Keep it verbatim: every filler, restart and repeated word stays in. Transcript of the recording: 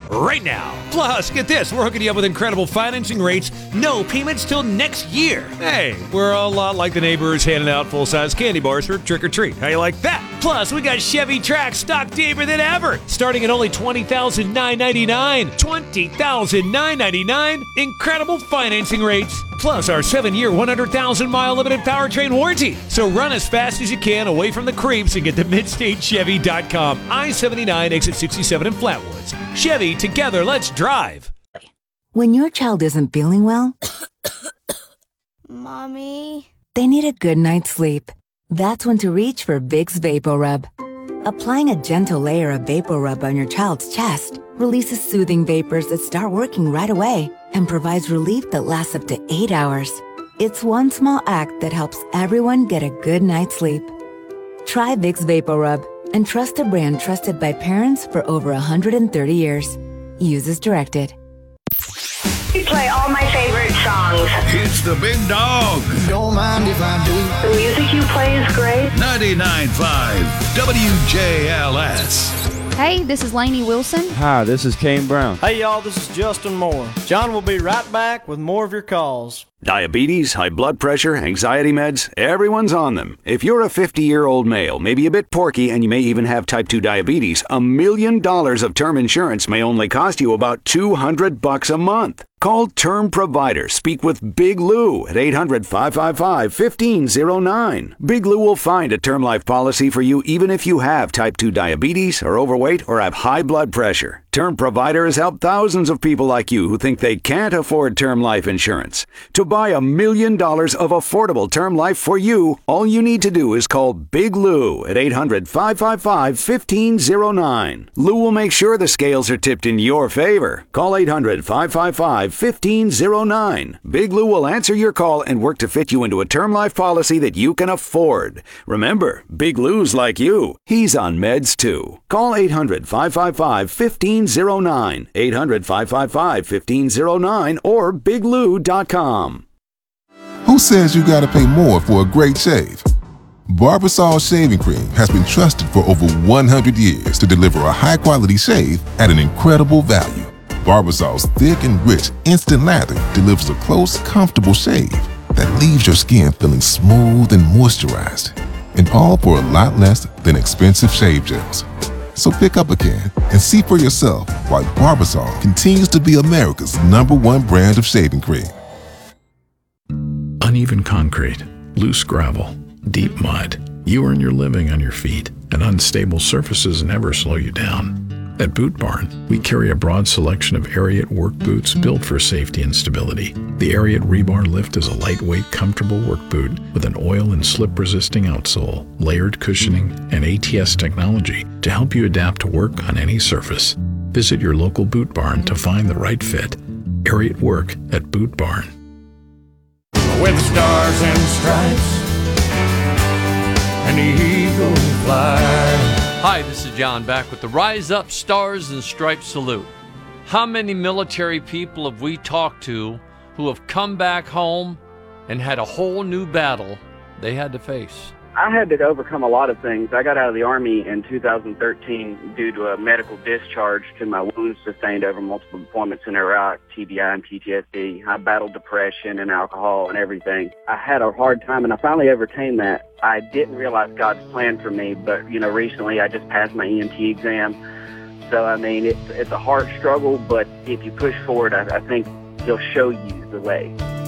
right now. Plus, get this, we're hooking you up with incredible financing rates, no payments till next year. Hey, we're a lot like the neighbors handing out full-size candy bars for trick-or-treat. How you like that? Plus, we got Chevy Trax stock deeper than ever, starting at only twenty thousand nine hundred ninety-nine dollars. twenty thousand nine hundred ninety-nine dollars. Incredible financing rates. Plus, our seven-year, one hundred thousand mile limited powertrain warranty. So run as fast as you can away from the creeps and get to midstate chevy dot com. I seventy-nine, exit sixty-seven in Flatwoods. Chevy, together, let's drive. When your child isn't feeling well, Mommy, they need a good night's sleep. That's when to reach for Vicks VapoRub. Applying a gentle layer of VapoRub on your child's chest releases soothing vapors that start working right away and provides relief that lasts up to eight hours. It's one small act that helps everyone get a good night's sleep. Try Vicks VapoRub and trust a brand trusted by parents for over one hundred thirty years. Use as directed. We play all my favorite songs. It's the big dog. Don't mind if I do. The music you play is great. ninety-nine point five W J L S. Hey, this is Lainey Wilson. Hi, this is Kane Brown. Hey, y'all, this is Justin Moore. John will be right back with more of your calls. Diabetes, high blood pressure, anxiety meds, everyone's on them. If you're a fifty-year-old male, maybe a bit porky, and you may even have type two diabetes, a million dollars of term insurance may only cost you about two hundred bucks a month. Call Term Provider. Speak with Big Lou at eight hundred, five five five, one five zero nine. Big Lou will find a term life policy for you even if you have type two diabetes, are overweight, or have high blood pressure. Term Provider has helped thousands of people like you who think they can't afford term life insurance. To buy a million dollars of affordable term life for you, all you need to do is call Big Lou at eight hundred, five five five, one five zero nine. Lou will make sure the scales are tipped in your favor. Call eight hundred, five five five, one five zero nine. Big Lou will answer your call and work to fit you into a term life policy that you can afford. Remember, Big Lou's like you. He's on meds too. Call eight hundred, five five five, one five zero nine. eight hundred, five five five, one five zero nine or big lou dot com. Who says you gotta pay more for a great shave? Barbasol Shaving Cream has been trusted for over one hundred years to deliver a high-quality shave at an incredible value. Barbasol's thick and rich instant lather delivers a close, comfortable shave that leaves your skin feeling smooth and moisturized, and all for a lot less than expensive shave gels. So pick up a can and see for yourself why Barbasol continues to be America's number one brand of shaving cream. Uneven concrete, loose gravel, deep mud. You earn your living on your feet, and unstable surfaces never slow you down. At Boot Barn, we carry a broad selection of Ariat work boots built for safety and stability. The Ariat Rebar Lift is a lightweight, comfortable work boot with an oil and slip-resisting outsole, layered cushioning, and A T S technology to help you adapt to work on any surface. Visit your local Boot Barn to find the right fit. Ariat Work at Boot Barn. With stars and stripes and the eagle fly. Hi, this is John back with the Rise Up Stars and Stripes salute. How many military people have we talked to who have come back home and had a whole new battle they had to face? I had to overcome a lot of things. I got out of the Army in two thousand thirteen due to a medical discharge to my wounds sustained over multiple deployments in Iraq, T B I and P T S D. I battled depression and alcohol and everything. I had a hard time, and I finally overcame that. I didn't realize God's plan for me, but, you know, recently I just passed my E M T exam. So, I mean, it's, it's a hard struggle, but if you push forward, I, I think He'll show you the way.